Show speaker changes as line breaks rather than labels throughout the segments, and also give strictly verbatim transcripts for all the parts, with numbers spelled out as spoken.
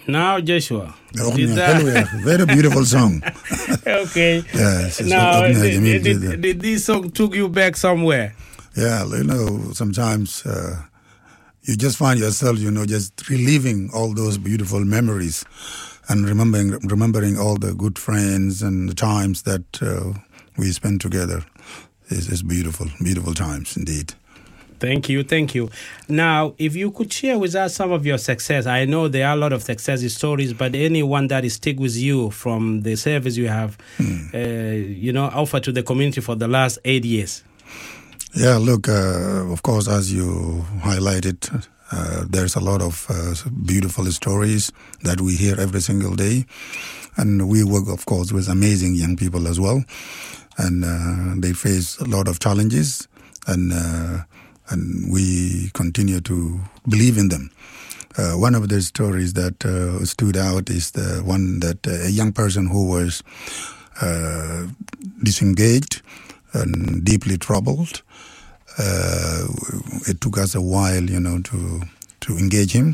Now, Joshua.
Very beautiful song.
Okay.
Yes.
Now, did, did, did, did this song took you back somewhere?
Yeah, you know, sometimes uh, you just find yourself, you know, just reliving all those beautiful memories and remembering remembering all the good friends and the times that uh, we spent together. It's, it's beautiful, beautiful times indeed.
Thank you, thank you. Now, if you could share with us some of your success, I know there are a lot of success stories, but anyone that is stick with you from the service you have, hmm. uh, you know, offered to the community for the last eight years.
Yeah, look, uh, of course, as you highlighted, uh, there's a lot of uh, beautiful stories that we hear every single day, and we work, of course, with amazing young people as well, and uh, they face a lot of challenges, and. Uh, And we continue to believe in them. Uh, one of the stories that uh, stood out is the one that uh, a young person who was uh, disengaged and deeply troubled. Uh, it took us a while, you know, to to engage him,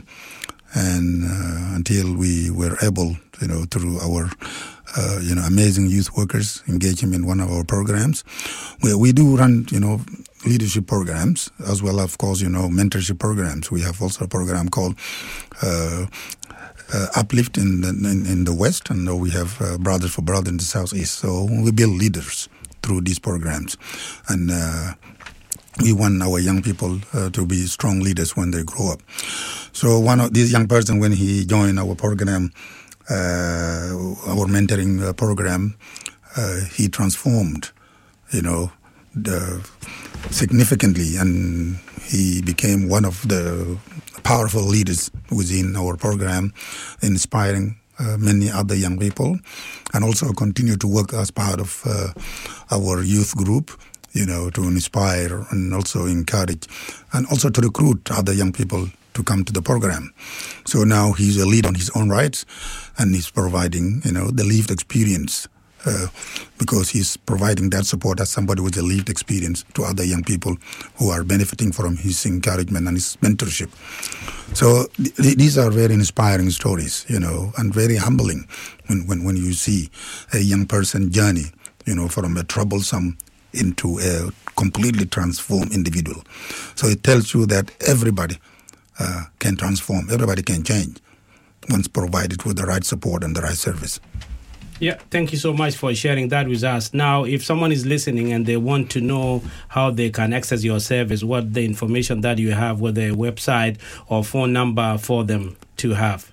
and uh, until we were able, you know, through our uh, you know amazing youth workers, engage him in one of our programs. We we do run, you know. leadership programs, as well, of course, you know, mentorship programs. We have also a program called uh, uh, Uplift in the, in, in the West, and we have uh, Brothers for Brothers in the Southeast. So we build leaders through these programs, and uh, we want our young people uh, to be strong leaders when they grow up. So one of these young person, when he joined our program, uh, our mentoring uh, program, uh, he transformed, you know, the significantly, and he became one of the powerful leaders within our program, inspiring uh, many other young people, and also continue to work as part of uh, our youth group, you know, to inspire and also encourage, and also to recruit other young people to come to the program. So now he's a leader on his own rights, and he's providing, you know, the lived experience. Uh, because he's providing that support as somebody with a lived experience to other young people who are benefiting from his encouragement and his mentorship. So th- these are very inspiring stories, you know, and very humbling when, when, when you see a young person journey, you know, from a troublesome into a completely transformed individual. So it tells you that everybody uh, can transform, everybody can change once provided with the right support and the right service.
Yeah, thank you so much for sharing that with us. Now, if someone is listening and they want to know how they can access your service, what the information that you have, whether a website or phone number for them to have.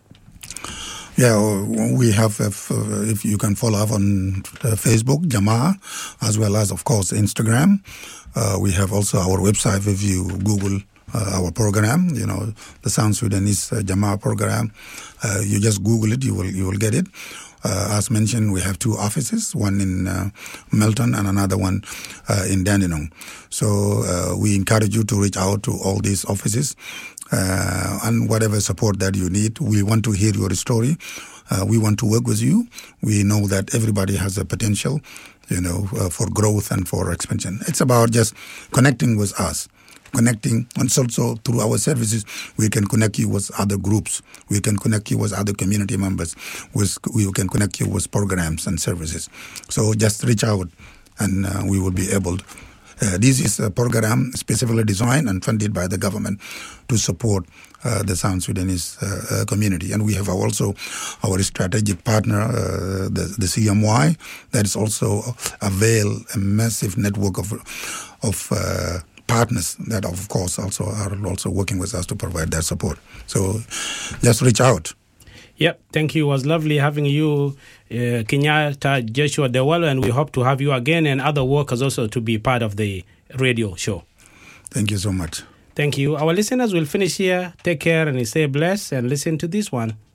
Yeah, we have, if, uh, if you can follow up on uh, Facebook, Jamaa, as well as, of course, Instagram. Uh, we have also our website. If you Google uh, our program, you know, the South Sudanese uh, Jamaa program, uh, you just Google it, you will you will get it. Uh, as mentioned, we have two offices, one in uh, Melton and another one uh, in Dandenong. So uh, we encourage you to reach out to all these offices uh, and whatever support that you need. We want to hear your story. Uh, we want to work with you. We know that everybody has a potential, you know, uh, for growth and for expansion. It's about just connecting with us. Connecting, and also through our services, we can connect you with other groups. We can connect you with other community members. With, we can connect you with programs and services. So just reach out, and uh, we will be able to. Uh, this is a program specifically designed and funded by the government to support uh, the South Sudanese uh, uh, community. And we have also our strategic partner, uh, the, the C M Y, that is also avail a massive network of of uh, partners that, of course, also are also working with us to provide that support. So just reach out.
Yep, thank you. It was lovely having you, uh, Kenyatta Joshua Dewalo, and we hope to have you again and other workers also to be part of the radio show.
Thank you so much.
Thank you. Our listeners will finish here. Take care and stay blessed and listen to this one.